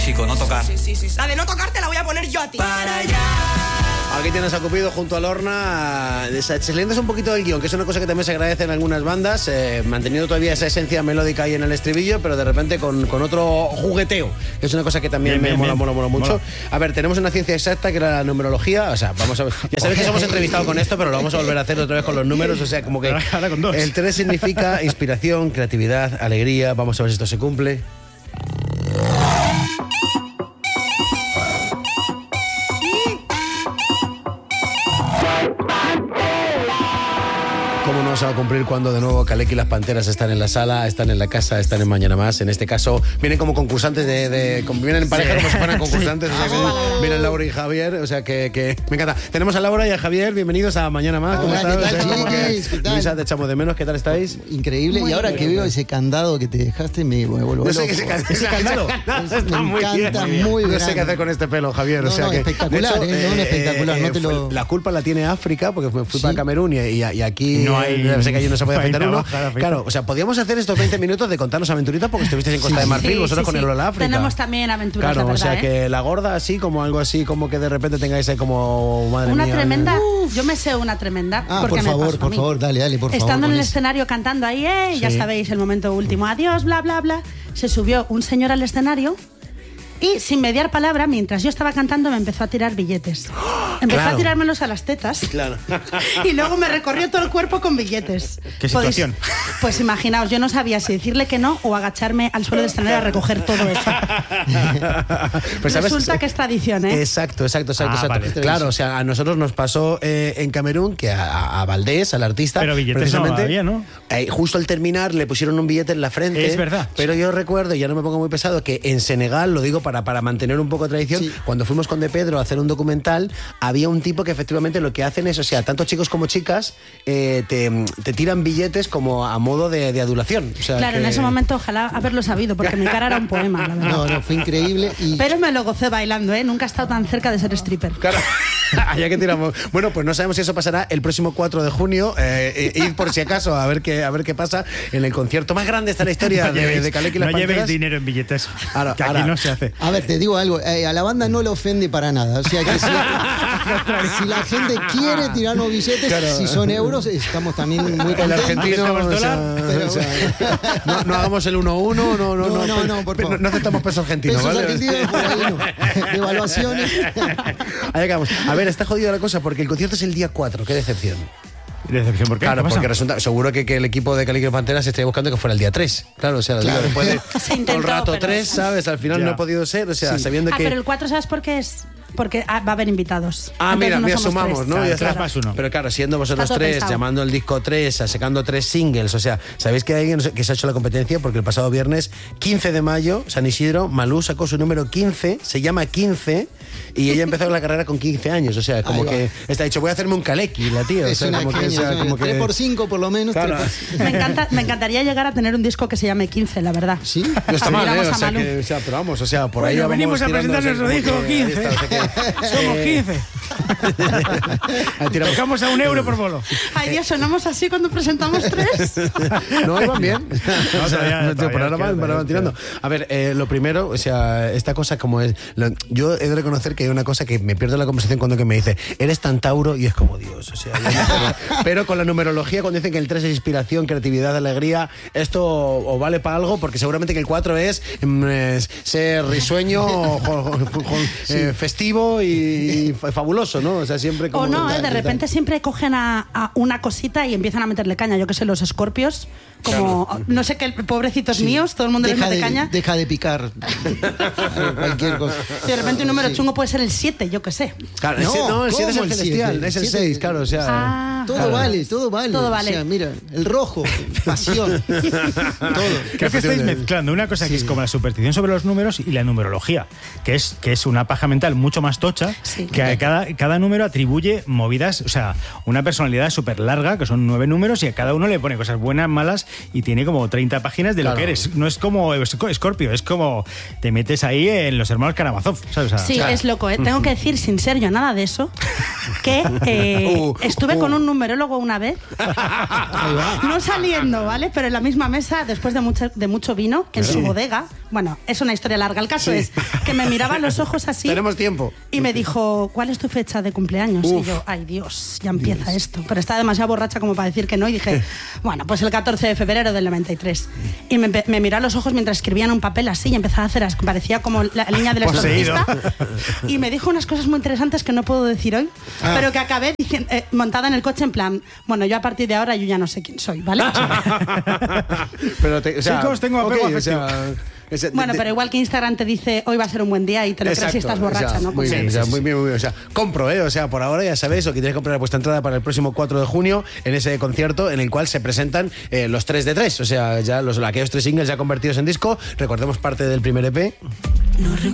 Chico, no tocar. Sí. La de no tocar te la voy a poner yo a ti. Para allá. Aquí tienes a Cupido junto a Lorna, saliéndose un poquito del guión, que es una cosa que también se agradece en algunas bandas, manteniendo todavía esa esencia melódica ahí en el estribillo, pero de repente con otro jugueteo, que es una cosa que también me mola mucho. Mola. A ver, tenemos una ciencia exacta que era la numerología, o sea, vamos a ver, ya sabéis que hemos entrevistado con esto, pero lo vamos a volver a hacer otra vez con los números, o sea, como que ahora con 2. El 3 significa inspiración, creatividad, alegría, vamos a ver si esto se cumple. ¿Cómo no se va a cumplir cuando de nuevo Kaleki y las Panteras están en la sala, están en la casa, están en Mañana Más? En este caso vienen como concursantes vienen en pareja como si fueran concursantes. O sea, que vienen Laura y Javier, o sea que me encanta. Tenemos a Laura y a Javier, bienvenidos a Mañana Más. ¿Cómo estás? ¿Qué tal? Luisa, te echamos de menos, ¿qué tal estáis? Increíble. Y ahora que veo ese candado que te dejaste, me vuelvo loco. Ese candado Me encanta, muy grande. No sé qué hacer con este pelo, Javier. O sea que, espectacular, espectacular. No te lo... La culpa la tiene África, porque fui para Camerún y aquí... sé que allí no se puede afeitar uno. Claro, o sea, podíamos hacer estos 20 minutos de contarnos aventuritas porque estuvisteis en Costa de Marfil, vosotros con el Lola África. Tenemos también aventuras, claro, la verdad, o sea, que la gorda así, como algo así, como que de repente tengáis ahí como... Madre una mía, tremenda... Yo me sé una tremenda. Por favor, dale, por favor. Estando en el escenario cantando ahí, ya sabéis, el momento último, adiós, bla, bla, bla. Se subió un señor al escenario y sin mediar palabra, mientras yo estaba cantando, me empezó a tirar billetes. Empezó a tirármelos a las tetas. Claro. Y luego me recorrió todo el cuerpo con billetes. ¿Qué situación? Pues imaginaos, yo no sabía si decirle que no o agacharme al suelo del escenario a recoger todo eso. Pues resulta que es tradición, ¿eh? Exacto. Vale. Claro, o sea, a nosotros nos pasó en Camerún que a Valdés, al artista... Pero billetes no había, ¿no? Justo al terminar le pusieron un billete en la frente. Es verdad. Pero yo recuerdo, y ya no me pongo muy pesado, que en Senegal, lo digo para mantener un poco de tradición, cuando fuimos con De Pedro a hacer un documental, había un tipo que efectivamente lo que hacen es, o sea, tanto chicos como chicas te tiran billetes como a modo de adulación. O sea, claro, en ese momento ojalá haberlo sabido, porque mi cara era un poema, la verdad. No, fue increíble. Pero me lo gocé bailando, ¿eh? Nunca he estado tan cerca de ser stripper. Claro, allá que tiramos. Bueno, pues no sabemos si eso pasará el próximo 4 de junio. Ir por si acaso a ver qué pasa en el concierto más grande de la historia de Kaleki y las Panteras. No llevéis dinero en billetes, que aquí no se hace. A ver, te digo algo, a la banda no le ofende para nada. O sea que si la gente quiere tirarnos billetes, claro. Si son euros, estamos también muy contentos. El argentino, no hagamos el 1-1, no, por favor. No aceptamos pesos argentinos, pesos ¿vale? argentinos, por ahí no. Devaluaciones. Ahí acabamos. A ver, está jodida la cosa porque el concierto es el día 4, qué decepción. ¿Decepción por qué? Claro, ¿Qué pasa? porque resulta, seguro que el equipo de Kaleki y las Panteras estaría buscando que fuera el día 3. Claro, o sea, después de todo el rato 3, ¿sabes? Al final no ha podido ser, o sea, sabiendo que... pero el 4, ¿sabes por qué es? Porque va a haber invitados. Mira, no sumamos, 3. ¿no? Claro, Ya está. 3 más 1. Pero claro, siendo vosotros 3, pensado. llamando el disco 3, sacando 3 singles, o sea, ¿sabéis que hay alguien que se ha hecho la competencia? Porque el pasado viernes, 15 de mayo, San Isidro, Malú sacó su número 15, se llama 15, y ella empezó la carrera con 15 años, o sea, como que está dicho, voy a hacerme un Kaleki, la tía. Es una genia, como que 3x5 por lo menos. Claro. Me encantaría llegar a tener un disco que se llame 15, la verdad. Sí, no está mal, Miramos o a sea, Malú. pero vamos, o sea, por ahí vamos venimos a presentar nuestro disco 15. Somos 15. Tocamos a €1 por bolo. Ay, Dios, sonamos así cuando presentamos 3. No, iban bien. No, todavía por ahora van tirando. A ver, lo primero, o sea, esta cosa como es... yo he de reconocer que hay una cosa que me pierdo la conversación cuando que me dice, eres tan Tauro, y es como Dios, o sea... pero con la numerología, cuando dicen que el 3 es inspiración, creatividad, alegría, esto o vale para algo, porque seguramente que el 4 es ser risueño, festivo y fabuloso, ¿no? O sea, siempre como... O no, de repente siempre cogen a una cosita y empiezan a meterle caña. Yo que sé, los escorpios, como... Claro. No sé qué, pobrecitos míos, todo el mundo les mete caña. Deja de picar. Cualquier cosa. De repente un número chungo puede ser el 7, yo que sé. Claro, no, el 7 es el celestial, es el 6, claro, o sea... Todo vale. Todo vale. O sea, mira, el rojo, pasión, todo. Creo que estáis mezclando una cosa que es como la superstición sobre los números y la numerología, que es una paja mental mucho más tocha, que a cada número atribuye movidas, o sea, una personalidad súper larga, que son 9 números, y a cada uno le pone cosas buenas, malas y tiene como 30 páginas de lo que eres. No es como Scorpio, es como te metes ahí en los hermanos Karamazov, ¿sabes? Sí, es loco, ¿eh? Tengo que decir, sin ser yo nada de eso, que estuve con un numerólogo una vez, no saliendo, ¿vale? Pero en la misma mesa, después de mucho vino, en su bodega. Bueno, es una historia larga. El caso es que me miraba a los ojos así. Tenemos tiempo. Y me dijo, ¿cuál es tu fecha de cumpleaños? Y yo, ay Dios, ya empieza esto. Pero estaba demasiado borracha como para decir que no. Y dije, bueno, pues el 14 de febrero del 93. Y me miró a los ojos mientras escribía en un papel así y empezaba a hacer, parecía como la línea del exorcista. Y me dijo unas cosas muy interesantes que no puedo decir hoy, pero que acabé montada en el coche en plan, bueno, yo a partir de ahora yo ya no sé quién soy, ¿vale? Pero chicos, tengo apego afectivo. Bueno, pero igual que Instagram te dice hoy va a ser un buen día y te lo crees si estás borracha, ¿no? Muy bien, muy bien. O sea, compro, o sea, por ahora ya sabéis, o que tenéis que comprar vuestra entrada para el próximo 4 de junio en ese concierto en el cual se presentan los 3 de 3, o sea, ya aquellos 3 singles ya convertidos en disco. Recordemos parte del primer EP.